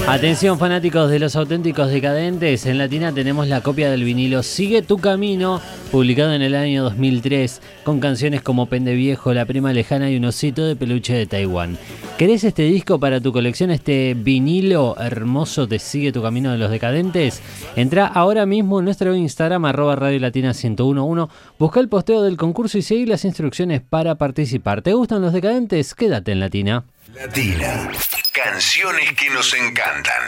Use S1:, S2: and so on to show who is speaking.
S1: Atención fanáticos de los auténticos decadentes, en Latina tenemos la copia del vinilo Sigue tu camino, publicado en el año 2003, con canciones como Pende Viejo, La Prima Lejana y Un Osito de Peluche de Taiwán. ¿Querés este disco para tu colección, este vinilo hermoso de Sigue tu camino de los decadentes? Entrá ahora mismo en nuestro Instagram, @radiolatina1011, busca el posteo del concurso y seguí las instrucciones para participar. ¿Te gustan los decadentes? Quédate en Latina.
S2: Latina. Canciones que nos encantan.